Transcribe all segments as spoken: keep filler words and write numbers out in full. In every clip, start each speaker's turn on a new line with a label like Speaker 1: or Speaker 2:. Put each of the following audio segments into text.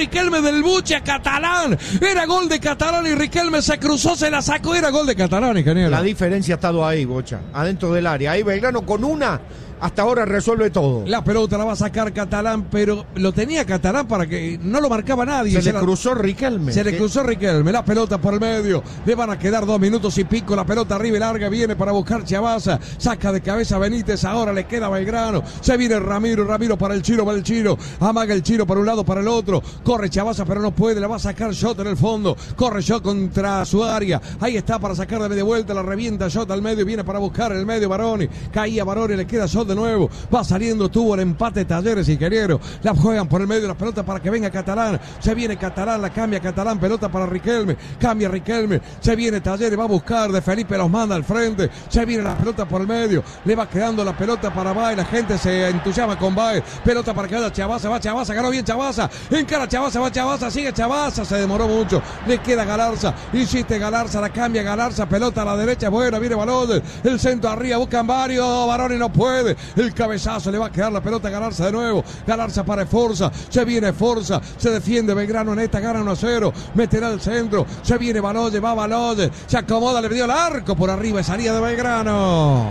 Speaker 1: Riquelme del Buche a Catalán. Era gol de Catalán y Riquelme se cruzó, se la sacó. Era gol de Catalán, ingeniero.
Speaker 2: La diferencia ha estado ahí, Bocha, adentro del área. Ahí Belgrano con una, hasta ahora resuelve todo.
Speaker 1: La pelota la va a sacar Catalán, pero lo tenía Catalán para que no lo marcaba nadie.
Speaker 2: Se, se le
Speaker 1: la...
Speaker 2: cruzó Riquelme.
Speaker 1: Se le cruzó Riquelme. La pelota por el medio. Le van a quedar dos minutos y pico. La pelota arriba y larga. Viene para buscar Chavaza. Saca de cabeza Benítez. Ahora le queda Belgrano. Se viene Ramiro. Ramiro para el Chino. Para el Chino. Amaga el Chino para un lado, para el otro. Corre Chavaza, pero no puede. La va a sacar Shot en el fondo. Corre Shot contra su área. Ahí está para sacar de media vuelta. La revienta Shot al medio. Viene para buscar el medio Baroni. Caía Baroni. Le queda Shot de nuevo. Va saliendo. Tuvo el empate Talleres, ingeniero. La juegan por el medio. La pelota para que venga Catalán. Se viene Catalán. La cambia Catalán. Pelota para Riquelme. Cambia Riquelme. Se viene Talleres. Va a buscar de Felipe. Los manda al frente. Se viene la pelota por el medio. Le va quedando la pelota para Baez. La gente se entusiasma con Baez. Pelota para que vaya Chavaza. Va Chavaza. Ganó bien Chavaza. Encara Chavaza. Va Chavaza. Sigue Chavaza. Se demoró mucho. Le queda Galarza. Insiste Galarza. La cambia Galarza. Pelota a la derecha. Buena. Viene Balones. El centro arriba. Buscan varios. Baroni no puede. El cabezazo. Le va a quedar la pelota a Galarza de nuevo. Galarza para Forza. Se viene Forza. Se defiende Belgrano en esta. Gana uno a cero. Meterá al centro. Se viene Balones. Va Balones. Se acomoda. Le dio el arco por arriba. Y salida de Belgrano.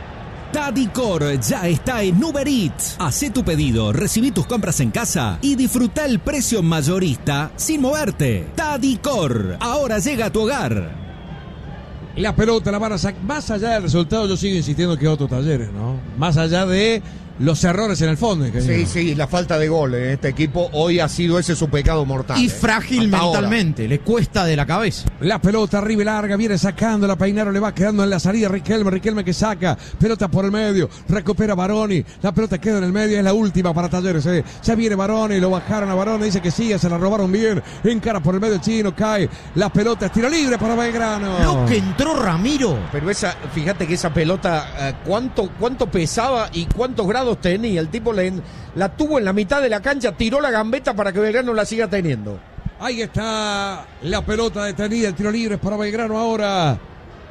Speaker 3: Tadicor ya está en Uber Eats. Hacé tu pedido, recibí tus compras en casa y disfruta el precio mayorista sin moverte. Tadicor, ahora llega a tu hogar.
Speaker 1: La pelota la van a sacar. Más allá del resultado, yo sigo insistiendo que otros Talleres, ¿no? Más allá de los errores en el fondo.
Speaker 2: Sí, sí, la falta de goles. En este equipo hoy ha sido ese su pecado mortal.
Speaker 4: Y
Speaker 2: eh.
Speaker 4: frágil
Speaker 2: Hasta
Speaker 4: mentalmente,
Speaker 2: ahora.
Speaker 4: le cuesta de la cabeza.
Speaker 1: La pelota arriba y larga, viene sacando la Peinaro, le va quedando en la salida Riquelme, Riquelme que saca, pelota por el medio, recupera Baroni, la pelota queda en el medio, es la última para Talleres, eh. Ya viene Baroni, lo bajaron a Baroni, dice que sigue, se la robaron bien, encara por el medio Chino, cae, la pelota es tiro libre para Belgrano.
Speaker 4: Lo que entró Ramiro.
Speaker 2: Pero esa, fíjate que esa pelota, uh, ¿cuánto, cuánto pesaba y cuántos grados tenía? El tipo le, la tuvo en la mitad de la cancha, tiró la gambeta para que Belgrano la siga teniendo.
Speaker 1: Ahí está la pelota detenida, el tiro libre es para Belgrano ahora.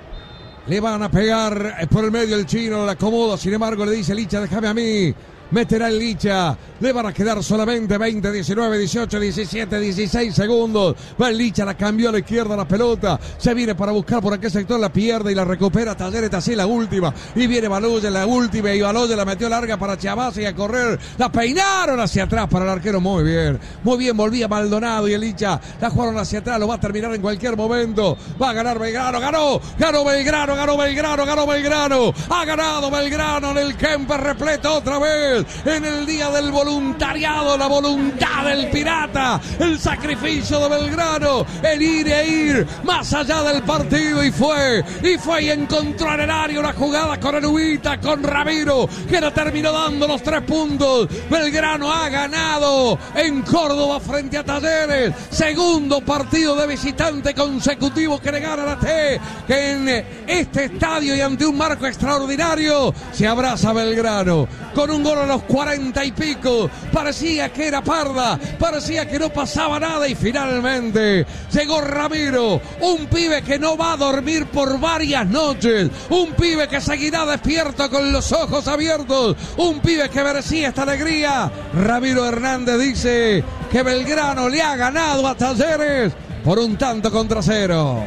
Speaker 1: Le van a pegar por el medio el Chino, la acomoda, sin embargo le dice Licha, déjame a mí. Meterá el Licha, le van a quedar solamente veinte, diecinueve, dieciocho, diecisiete, dieciséis segundos. Va el Licha, la cambió a la izquierda la pelota. Se viene para buscar por aquel sector, la pierde y la recupera Talleres, así la última. Y viene Baloye, la última, y Baloye la metió larga para Chavaza y a correr. La peinaron hacia atrás para el arquero, muy bien. Muy bien, volvía Maldonado y el Licha la jugaron hacia atrás, lo va a terminar en cualquier momento. Va a ganar Belgrano, ganó, ganó Belgrano, ganó Belgrano, ganó Belgrano. Ha ganado Belgrano en el Kemper repleto otra vez. En el día del voluntariado, la voluntad del pirata, el sacrificio de Belgrano, el ir e ir más allá del partido y fue, y fue y encontró en el área una jugada con Erubita, con Ramiro, que le terminó dando los tres puntos. Belgrano ha ganado en Córdoba frente a Talleres, segundo partido de visitante consecutivo que le gana la T, que en este estadio y ante un marco extraordinario se abraza Belgrano con un gol a los cuarenta y pico, parecía que era parda, parecía que no pasaba nada y finalmente llegó Ramiro, un pibe que no va a dormir por varias noches, un pibe que seguirá despierto con los ojos abiertos, un pibe que merecía esta alegría. Ramiro Hernández dice que Belgrano le ha ganado a Talleres por un tanto contra cero.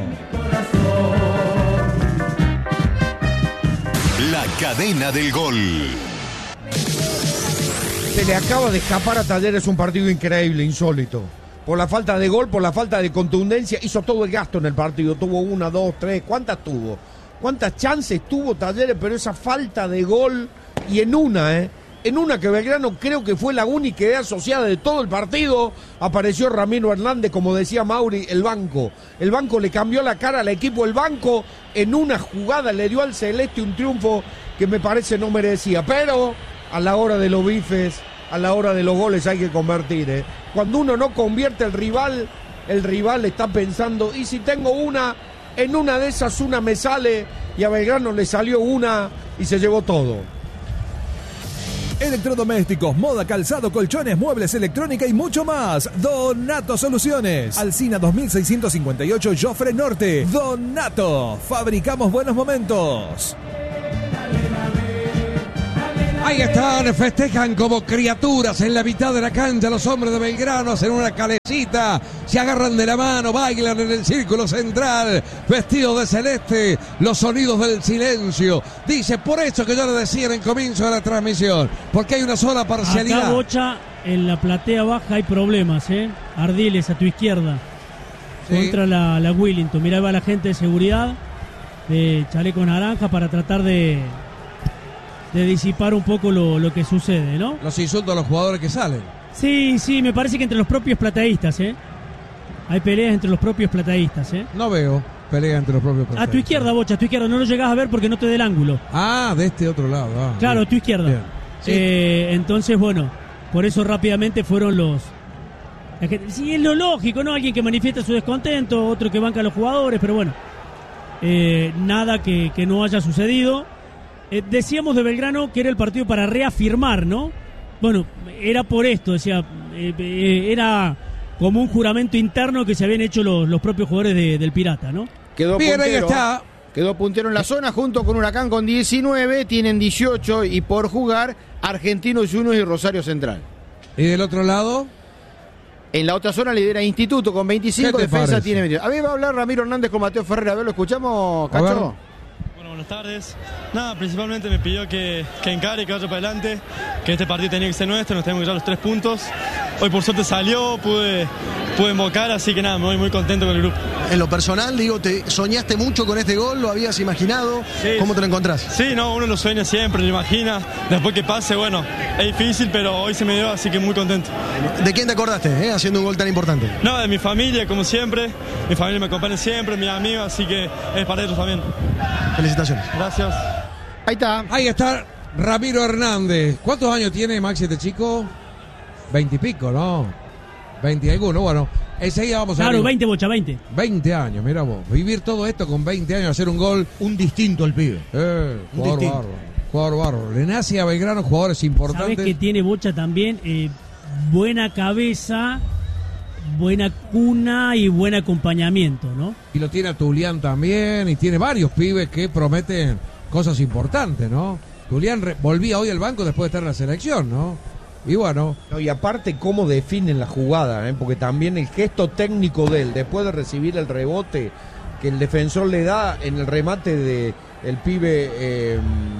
Speaker 5: La cadena del gol.
Speaker 2: Se le acaba de escapar a Talleres un partido increíble, insólito. Por la falta de gol, por la falta de contundencia, hizo todo el gasto en el partido. Tuvo una, dos, tres, ¿cuántas tuvo? ¿Cuántas chances tuvo Talleres? Pero esa falta de gol, y en una, ¿eh? En una que Belgrano creo que fue la única idea asociada de todo el partido, apareció Ramiro Hernández, como decía Mauri, el banco. El banco le cambió la cara al equipo, el banco en una jugada le dio al Celeste un triunfo que me parece no merecía, pero a la hora de los bifes, a la hora de los goles hay que convertir, ¿eh? Cuando uno no convierte, el rival, el rival está pensando, y si tengo una, en una de esas una me sale, y a Belgrano le salió una y se llevó todo.
Speaker 6: Electrodomésticos, moda, calzado, colchones, muebles, electrónica y mucho más. Donato Soluciones. Alsina dos mil seiscientos cincuenta y ocho, Jofre Norte. Donato. Fabricamos buenos momentos.
Speaker 1: Ahí están, festejan como criaturas en la mitad de la cancha los hombres de Belgrano, hacen una calecita, se agarran de la mano, bailan en el círculo central, vestidos de celeste, los sonidos del silencio. Dice, por eso que yo le decía en el comienzo de la transmisión, porque hay una sola parcialidad.
Speaker 7: Acá, Bocha, en la platea baja hay problemas, ¿eh? Ardiles a tu izquierda, sí. Contra la, la Willington. Mirá, va la gente de seguridad, de chaleco naranja, para tratar de... de disipar un poco lo, lo que sucede, ¿no?
Speaker 1: Los insultos a los jugadores que salen.
Speaker 7: Sí, sí, me parece que entre los propios plateístas, ¿eh? Hay peleas entre los propios plateístas, ¿eh?
Speaker 1: No veo pelea entre los propios plateístas.
Speaker 7: A tu izquierda, Bocha, a tu izquierda. No lo llegás a ver porque no te dé el ángulo.
Speaker 1: Ah, de este otro lado. Ah,
Speaker 7: claro,
Speaker 1: bien.
Speaker 7: a tu izquierda. Sí. Eh, entonces, bueno, por eso rápidamente fueron los... Sí, es lo lógico, ¿no? Alguien que manifiesta su descontento, otro que banca a los jugadores, pero bueno. Eh, nada que, que no haya sucedido. Eh, decíamos de Belgrano que era el partido para reafirmar, ¿no? Bueno, era por esto, decía, eh, eh, era como un juramento interno que se habían hecho los, los propios jugadores de, del Pirata, ¿no?
Speaker 8: Quedó
Speaker 1: Bien,
Speaker 8: puntero,
Speaker 1: ahí está.
Speaker 8: Quedó puntero en la zona junto con Huracán con diecinueve, tienen dieciocho y por jugar Argentinos Juniors y Rosario Central.
Speaker 1: ¿Y del otro lado?
Speaker 8: En la otra zona lidera Instituto con veinticinco, Defensa
Speaker 1: parece?
Speaker 8: tiene veintidós. A ver, va a hablar Ramiro Hernández con Mateo Ferreira, a ver, ¿lo escuchamos, Cacho?
Speaker 9: Buenas tardes. Nada, principalmente me pidió que, que encare, que vaya para adelante, que este partido tenía que ser nuestro, nos tenemos que llevar los tres puntos. Hoy por suerte salió, pude, pude invocar, así que nada, me voy muy contento con el grupo.
Speaker 10: En lo personal, digo, ¿te soñaste mucho con este gol? ¿Lo habías imaginado?
Speaker 9: Sí.
Speaker 10: ¿Cómo te lo encontrás?
Speaker 9: Sí, no, uno lo sueña siempre, lo imagina. Después que pase, bueno, es difícil, pero hoy se me dio, así que muy contento.
Speaker 10: ¿De quién te acordaste, eh, haciendo un gol tan importante?
Speaker 9: No, de mi familia, como siempre. Mi familia me acompaña siempre, mis amigos, así que es para ellos también.
Speaker 10: Felicitaciones.
Speaker 9: Gracias.
Speaker 8: Ahí está.
Speaker 1: Ahí está Ramiro Hernández. ¿Cuántos años tiene Maxi este chico? Veintipico, ¿no? Veinte y alguno, bueno. Enseguida vamos a ver.
Speaker 7: Claro, veinte, Bocha, veinte.
Speaker 1: Veinte años, mira vos. Vivir todo esto con veinte años, hacer un gol.
Speaker 2: Un distinto el pibe.
Speaker 1: Eh,
Speaker 2: Un
Speaker 1: jugador
Speaker 2: distinto.
Speaker 1: bárbaro. Jugador bárbaro. Le nace a Belgrano jugadores importantes.
Speaker 7: Sabés que tiene Bocha también eh, buena cabeza, buena cuna y buen acompañamiento, ¿no?
Speaker 1: Y lo tiene a Tulián también. Y tiene varios pibes que prometen cosas importantes, ¿no? Tulián re- volvía hoy al banco después de estar en la selección, ¿no? Y bueno.
Speaker 2: No, y aparte cómo definen la jugada, ¿eh? Porque también el gesto técnico de él, después de recibir el rebote que el defensor le da en el remate de el pibe eh, eh,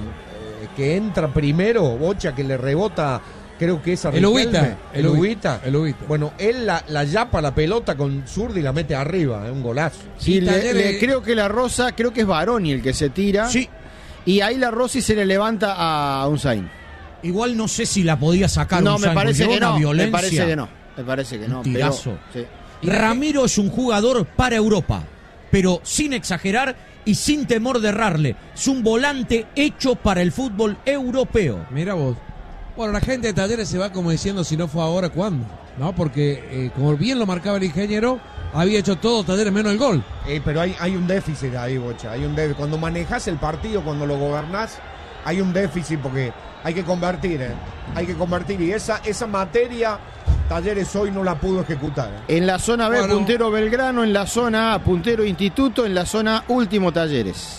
Speaker 2: que entra primero, Bocha, que le rebota, creo que es a
Speaker 1: El
Speaker 2: Riquelme.
Speaker 1: Ubita,
Speaker 2: el Ubita.
Speaker 1: el Ubita.
Speaker 2: Bueno, él la, la yapa la pelota con zurda y la mete arriba, es un golazo.
Speaker 8: Sí,
Speaker 1: Y
Speaker 8: le,
Speaker 1: Talleres-
Speaker 8: le- creo que la Rosa, creo que es Baroni el que se tira.
Speaker 4: Sí,
Speaker 8: Y ahí la Rossi se le levanta a Unzain.
Speaker 4: igual no sé si la podía sacar.
Speaker 8: No,
Speaker 4: un
Speaker 8: me
Speaker 4: Sango.
Speaker 8: parece
Speaker 4: Llegó
Speaker 8: que
Speaker 4: una
Speaker 8: no. Me
Speaker 4: violencia.
Speaker 8: parece que no. Me parece que no.
Speaker 4: Un tirazo.
Speaker 8: Pero, sí.
Speaker 4: Ramiro es un jugador para Europa, pero sin exagerar y sin temor de errarle. Es un volante hecho para el fútbol europeo.
Speaker 1: Mira vos. Bueno, la gente de Talleres se va como diciendo, si no fue ahora, ¿cuándo? ¿No? Porque, eh, como bien lo marcaba el ingeniero, había hecho todo Talleres menos el gol.
Speaker 2: Eh, pero hay, hay un déficit ahí, Bocha, hay un déficit. Cuando manejás el partido, cuando lo gobernás, hay un déficit porque hay que convertir, ¿eh? Hay que convertir. Y esa, esa materia, Talleres hoy no la pudo ejecutar, ¿eh?
Speaker 8: En la zona B,
Speaker 1: Bueno.
Speaker 8: puntero Belgrano. En la zona A, puntero Instituto. En la zona último, Talleres.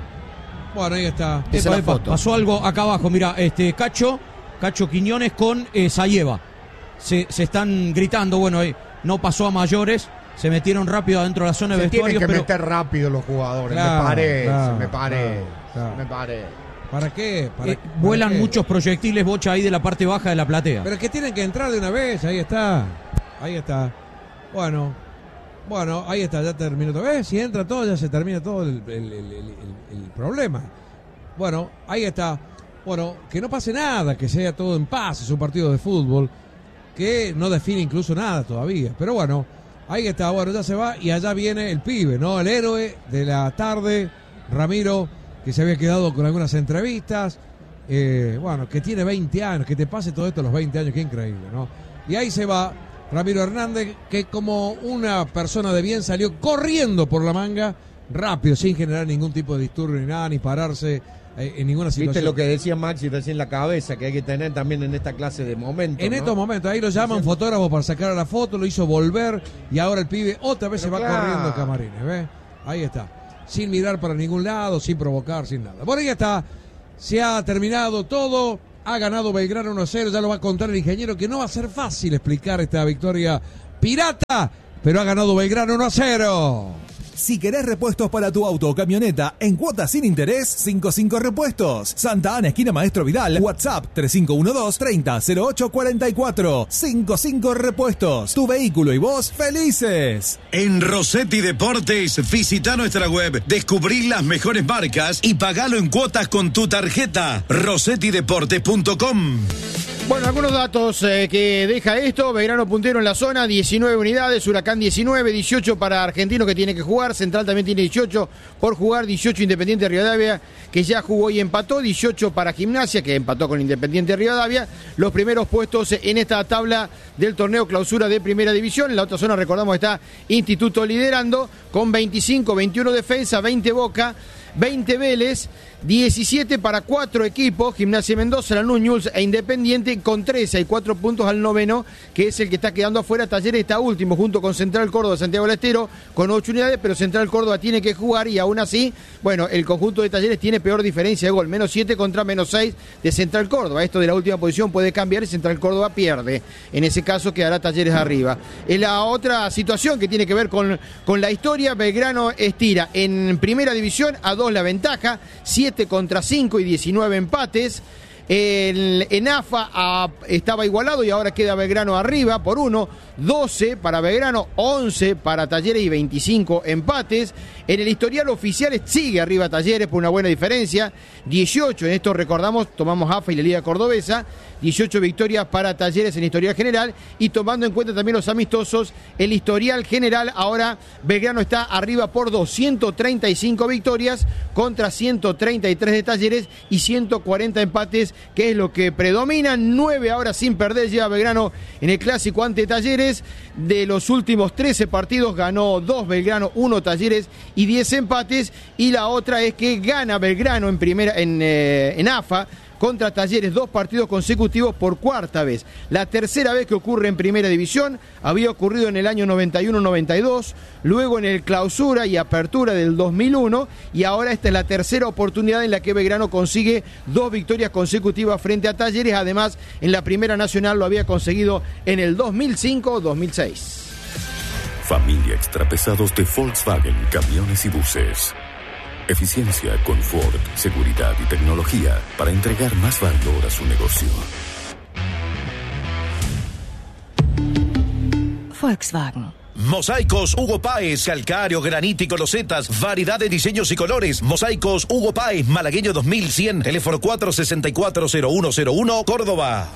Speaker 1: Bueno, ahí está.
Speaker 8: Esa es la
Speaker 4: Epa, epa,
Speaker 8: foto.
Speaker 4: pasó algo acá abajo, mira, este Cacho, Cacho Quiñones con eh, Sayeva. Se, se están gritando, bueno, ahí no pasó a mayores, se metieron rápido adentro de la zona de
Speaker 2: Se tienen
Speaker 4: vestuarios,
Speaker 2: que
Speaker 4: pero
Speaker 2: meter rápido los jugadores,
Speaker 1: Claro,
Speaker 2: me parece,
Speaker 1: claro,
Speaker 2: me parece,
Speaker 1: claro, claro.
Speaker 2: me parece.
Speaker 1: ¿Para qué? ¿Para,
Speaker 4: eh,
Speaker 1: para
Speaker 4: vuelan
Speaker 1: qué?
Speaker 4: muchos proyectiles, Bocha, ahí de la parte baja de la platea.
Speaker 1: Pero es que tienen que entrar de una vez, ahí está. Ahí está. Bueno, bueno, ahí está, ya terminó todo. ¿Ves? Si entra todo, ya se termina todo el, el- el- el- el- el problema. Bueno, ahí está. Bueno, que no pase nada, que sea todo en paz, es un partido de fútbol que no define incluso nada todavía. Pero bueno, ahí está, bueno, ya se va y allá viene el pibe, ¿no? El héroe de la tarde, Ramiro, que se había quedado con algunas entrevistas. Eh, bueno, que tiene veinte años, que te pase todo esto a los veinte años, qué increíble, ¿no? Y ahí se va Ramiro Hernández, que como una persona de bien salió corriendo por la manga, rápido, sin generar ningún tipo de disturbio ni nada, ni pararse eh, en ninguna situación.
Speaker 2: Viste lo que decía Maxi recién, la cabeza que hay que tener también en esta clase de momentos,
Speaker 1: En
Speaker 2: ¿no?
Speaker 1: estos momentos, ahí lo llaman fotógrafo para sacar la foto, lo hizo volver y ahora el pibe otra vez
Speaker 2: Pero
Speaker 1: se va
Speaker 2: claro.
Speaker 1: corriendo a camarines, ¿ves? Ahí está, sin mirar para ningún lado, sin provocar, sin nada. Bueno, ahí está, se ha terminado todo Ha ganado Belgrano uno a cero, ya lo va a contar el ingeniero, que no va a ser fácil explicar esta victoria pirata, pero ha ganado Belgrano uno a cero.
Speaker 6: Si querés repuestos para tu auto o camioneta en cuotas sin interés, cincuenta y cinco Repuestos. Santa Ana, esquina Maestro Vidal. WhatsApp tres cinco uno dos, treinta, cero ocho cuarenta y cuatro. cincuenta y cinco Repuestos. Tu vehículo y vos felices.
Speaker 11: En Rossetti Deportes, visita nuestra web, descubrí las mejores marcas y pagalo en cuotas con tu tarjeta. rossetti deportes punto com.
Speaker 8: Bueno, algunos datos eh, que deja esto. Belgrano puntero en la zona, diecinueve unidades, Huracán diecinueve, dieciocho para Argentino que tiene que jugar, Central también tiene dieciocho por jugar, dieciocho Independiente Rivadavia que ya jugó y empató, dieciocho para Gimnasia que empató con Independiente Rivadavia. Los primeros puestos en esta tabla del torneo clausura de Primera División. En la otra zona, recordamos, está Instituto liderando con veinticinco, veintiuno Defensa, veinte Boca, veinte Vélez, diecisiete para cuatro equipos, Gimnasia Mendoza, Lanús, Newell's e Independiente, con trece, hay cuatro puntos al noveno, que es el que está quedando afuera. Talleres está último, junto con Central Córdoba, Santiago del Estero, con ocho unidades, pero Central Córdoba tiene que jugar y aún así, bueno, el conjunto de Talleres tiene peor diferencia de gol, menos siete contra menos seis de Central Córdoba. Esto de la última posición puede cambiar y Central Córdoba pierde. En ese caso quedará Talleres arriba. En la otra situación que tiene que ver con, con la historia, Belgrano estira en Primera División a dos la ventaja, siete contra cinco y diecinueve empates. El, en A F A a, estaba igualado y ahora queda Belgrano arriba por uno, doce para Belgrano, once para Talleres y veinticinco empates. En el historial oficial sigue arriba Talleres por una buena diferencia, dieciocho, en esto recordamos, tomamos A F A y la Liga Cordobesa, dieciocho victorias para Talleres en el historial general, y tomando en cuenta también los amistosos, el historial general, ahora Belgrano está arriba por doscientas treinta y cinco victorias contra ciento treinta y tres de Talleres y ciento cuarenta empates, que es lo que predomina. Nueve ahora sin perder lleva Belgrano en el clásico ante Talleres. De los últimos trece partidos ganó dos Belgrano, uno Talleres y diez empates. Y la otra es que gana Belgrano en primera en, eh, en A F A contra Talleres, dos partidos consecutivos por cuarta vez. La tercera vez que ocurre en Primera División, había ocurrido en el año noventa y uno noventa y dos, luego en el clausura y apertura del dos mil uno, y ahora esta es la tercera oportunidad en la que Belgrano consigue dos victorias consecutivas frente a Talleres. Además, en la Primera Nacional lo había conseguido en el dos mil cinco dos mil seis.
Speaker 12: Familia Extrapesados de Volkswagen, camiones y buses. Eficiencia, confort, seguridad y tecnología para entregar más valor a su negocio.
Speaker 13: Volkswagen.
Speaker 11: Mosaicos Hugo Páez, calcáreo, granítico, losetas, variedad de diseños y colores. Mosaicos Hugo Páez, Malagueño dos mil cien, teléfono cuatro sesenta y cuatro, cero uno cero uno, Córdoba.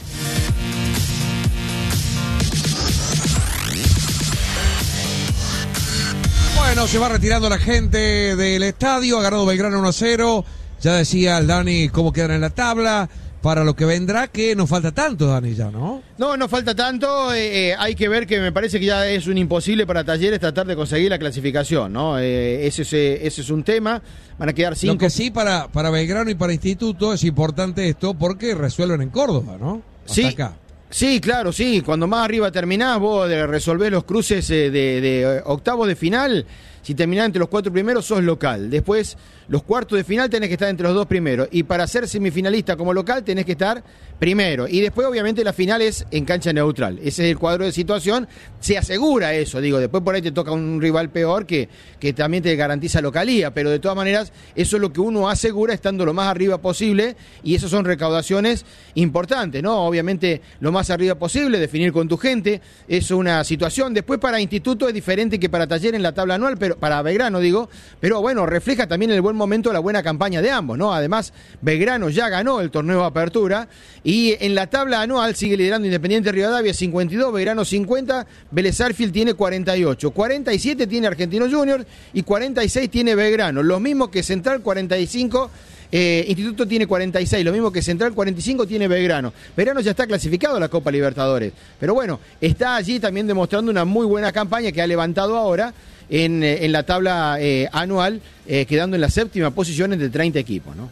Speaker 1: Bueno, se va retirando la gente del estadio, ha ganado Belgrano uno a cero, ya decía el Dani cómo quedan en la tabla, para lo que vendrá, que no falta tanto, Dani, ya, ¿no?
Speaker 8: No, no falta tanto, eh, eh, hay que ver que me parece que ya es un imposible para Talleres tratar de conseguir la clasificación, ¿no? Eh, ese, ese, ese es un tema, van a quedar cinco.
Speaker 1: Lo que sí, para, para Belgrano y para Instituto es importante esto, porque resuelven en Córdoba, ¿no? Hasta
Speaker 8: sí.
Speaker 1: acá.
Speaker 8: Sí, claro, sí. Cuando más arriba terminás, vos de resolver los cruces de, de, de octavos de final, si terminás entre los cuatro primeros, sos local. Después, los cuartos de final tenés que estar entre los dos primeros. Y para ser semifinalista como local, tenés que estar primero. Y después, obviamente, la final es en cancha neutral. Ese es el cuadro de situación. Se asegura eso, digo. Después por ahí te toca un rival peor que, que también te garantiza localía. Pero de todas maneras, eso es lo que uno asegura estando lo más arriba posible. Y eso son recaudaciones importantes, ¿no? Obviamente, lo más arriba posible, definir con tu gente. Es una situación. Después, para Instituto es diferente que para Talleres en la tabla anual, pero para Belgrano, digo. Pero bueno, refleja también el buen momento la buena campaña de ambos, ¿no? Además, Belgrano ya ganó el torneo de apertura y en la tabla anual sigue liderando Independiente Rivadavia cincuenta y dos, Belgrano cincuenta, Vélez Sarsfield tiene cuarenta y ocho, cuarenta y siete tiene Argentinos Juniors y cuarenta y seis tiene Belgrano, lo mismo que Central cuarenta y cinco. Eh, Instituto tiene cuarenta y seis, lo mismo que Central, cuarenta y cinco tiene Belgrano. Belgrano ya está clasificado a la Copa Libertadores, pero bueno, está allí también demostrando una muy buena campaña que ha levantado ahora en, en la tabla eh, anual, eh, quedando en la séptima posición entre treinta equipos, ¿no?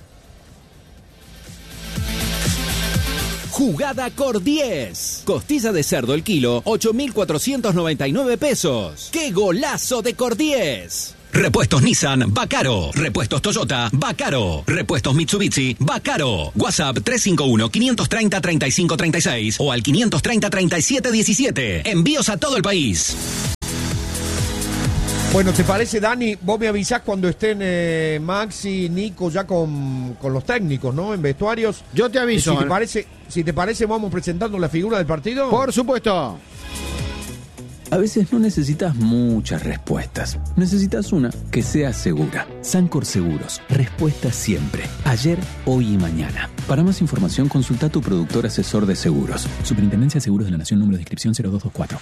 Speaker 3: Jugada Cor diez. Costilla de cerdo el kilo, ocho mil cuatrocientos noventa y nueve pesos. ¡Qué golazo de Cor diez! Repuestos Nissan, va caro. Repuestos Toyota, va caro. Repuestos Mitsubishi, va caro. WhatsApp tres cinco uno, cinco tres cero, tres cinco tres seis o al quinientos treinta, treinta y siete diecisiete. Envíos a todo el país.
Speaker 2: Bueno, ¿te parece, Dani? Vos me avisás cuando estén eh, Maxi, Nico ya con, con los técnicos, ¿no? En vestuarios.
Speaker 8: Yo te aviso.
Speaker 2: Si te parece, si te parece, vamos presentando la figura del partido.
Speaker 8: Por supuesto.
Speaker 13: A veces no necesitas muchas respuestas. Necesitas una que sea segura. Sancor Seguros. Respuesta siempre. Ayer, hoy y mañana. Para más información, consulta a tu productor asesor de seguros. Superintendencia de Seguros de la Nación, número de inscripción cero dos dos cuatro.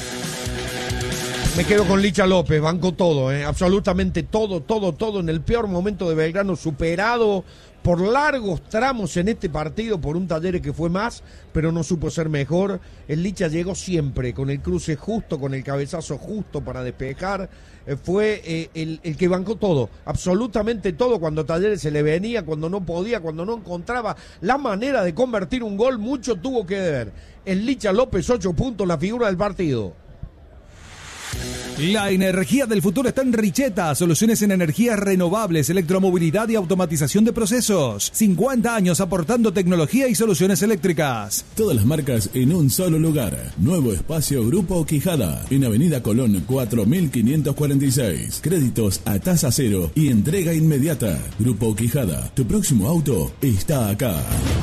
Speaker 2: Me quedo con Licha López, banco todo, eh, absolutamente todo, todo, todo en el peor momento de Belgrano, superado por largos tramos en este partido por un Talleres que fue más, pero no supo ser mejor. El Licha llegó siempre con el cruce justo, con el cabezazo justo para despejar. Eh, fue eh, el, el que bancó todo, absolutamente todo, cuando Talleres se le venía, cuando no podía, cuando no encontraba la manera de convertir un gol, mucho tuvo que ver. El Licha López, ocho puntos, la figura del partido.
Speaker 6: La energía del futuro está en Richeta, soluciones en energías renovables, electromovilidad y automatización de procesos. cincuenta años aportando tecnología y soluciones eléctricas.
Speaker 14: Todas las marcas en un solo lugar. Nuevo espacio Grupo Quijada, en Avenida Colón cuatro mil quinientos cuarenta y seis. Créditos a tasa cero y entrega inmediata. Grupo Quijada, tu próximo auto está acá.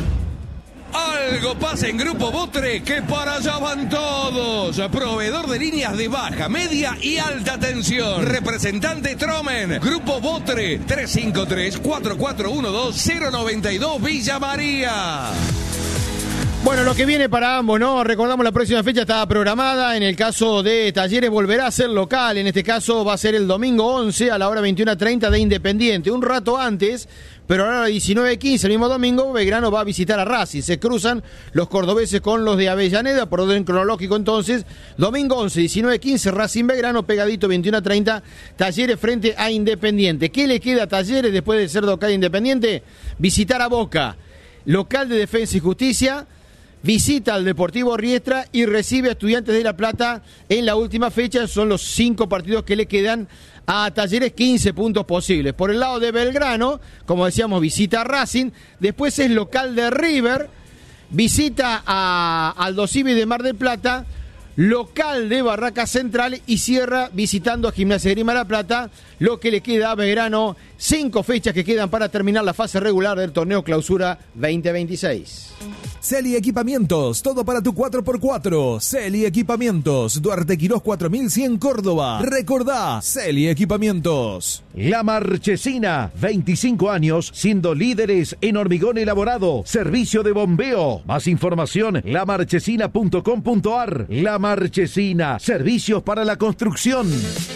Speaker 1: Algo pasa en Grupo Botre, que para allá van todos. Proveedor de líneas de baja, media y alta tensión. Representante Tromen. Grupo Botre, tres cinco tres, cuatro cuatro uno dos, cero nueve dos, Villa María.
Speaker 8: Bueno, lo que viene para ambos, ¿no? Recordamos, la próxima fecha estaba programada. En el caso de Talleres volverá a ser local. En este caso va a ser el domingo once a la hora veintiuno treinta de Independiente. Un rato antes, pero ahora a las diecinueve quince, el mismo domingo, Belgrano va a visitar a Racing. Se cruzan los cordobeses con los de Avellaneda, por orden cronológico entonces. Domingo once, diecinueve quince, Racing Belgrano, pegadito veintiuno treinta, Talleres frente a Independiente. ¿Qué le queda a Talleres después de ser local Independiente? Visitar a Boca, local de Defensa y Justicia. Visita al Deportivo Riestra y recibe a Estudiantes de La Plata en la última fecha. Son los cinco partidos que le quedan a Talleres, quince puntos posibles. Por el lado de Belgrano, como decíamos, visita a Racing. Después es local de River. Visita a Aldo Civi de Mar del Plata. Local de Barraca Central y cierra visitando a Gimnasia de Grima La Plata. Lo que le queda a Belgrano, cinco fechas que quedan para terminar la fase regular del torneo Clausura veinte veintiséis.
Speaker 6: Celi Equipamientos, todo para tu cuatro por cuatro. Celi Equipamientos, Duarte Quirós cuatro mil cien Córdoba. Recordá, Celi Equipamientos.
Speaker 11: La Marchesina, veinticinco años siendo líderes en hormigón elaborado, servicio de bombeo. Más información, la marchesina punto com punto ar. La Marchesina, servicios para la construcción.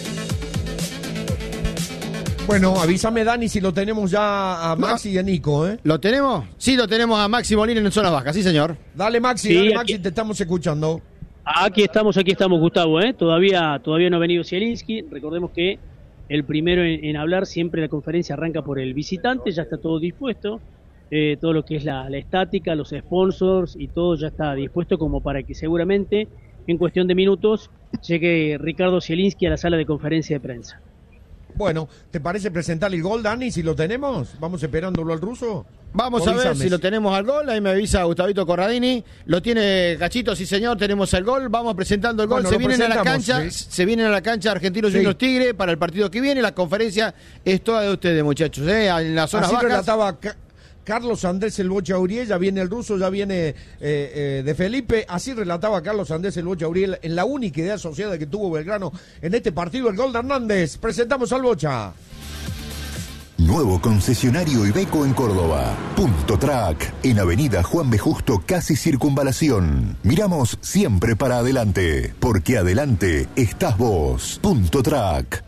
Speaker 2: Bueno, avísame, Dani, si lo tenemos ya a Maxi y a Nico, ¿eh?
Speaker 8: ¿Lo tenemos? Sí, lo tenemos a Maxi Molina en zonas bajas, sí, señor.
Speaker 2: Dale, Maxi,
Speaker 15: sí,
Speaker 2: dale,
Speaker 15: aquí...
Speaker 2: Maxi, te estamos escuchando.
Speaker 15: Aquí estamos, aquí estamos, Gustavo, ¿eh? Todavía, todavía no ha venido Zielinski. Recordemos que el primero en, en hablar, siempre la conferencia arranca por el visitante, ya está todo dispuesto. Eh, todo lo que es la, la estática, los sponsors y todo ya está dispuesto como para que seguramente en cuestión de minutos llegue Ricardo Zielinski a la sala de conferencia de prensa.
Speaker 2: Bueno, ¿te parece presentar el gol, Dani, si lo tenemos? ¿Vamos esperándolo al ruso?
Speaker 8: Vamos a ver si lo tenemos al gol. Ahí me avisa Gustavito Corradini. Lo tiene Cachito, sí señor, tenemos el gol. Vamos presentando el gol. Bueno, se vienen a la cancha, ¿sí? Se vienen a la cancha Argentinos Juniors sí. Tigre para el partido que viene. La conferencia es toda de ustedes, muchachos, ¿eh? En las zonas
Speaker 2: Así
Speaker 8: bajas.
Speaker 2: relataba Carlos Andrés el Bocha Uriel, ya viene el ruso, ya viene eh, eh, de Felipe. Así relataba Carlos Andrés el Bocha Uriel en la única idea asociada que tuvo Belgrano en este partido, el gol de Hernández. Presentamos al Bocha.
Speaker 5: Nuevo concesionario Iveco en Córdoba. Punto Track, en Avenida Juan B. Justo, casi Circunvalación. Miramos siempre para adelante, porque adelante estás vos. Punto Track.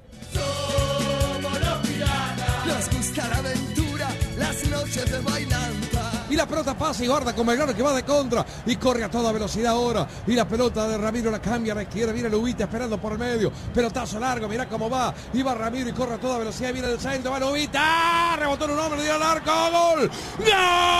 Speaker 1: Y la pelota pasa y guarda con Belgrano que va de contra y corre a toda velocidad ahora. Y la pelota de Ramiro la cambia a la izquierda. Viene Lubita esperando por el medio. Pelotazo largo, mirá cómo va. Y va Ramiro y corre a toda velocidad. Viene del centro, va Lubita. ¡Ah! Rebotó en un hombre, le dio al arco. ¡Gol! ¡Gol!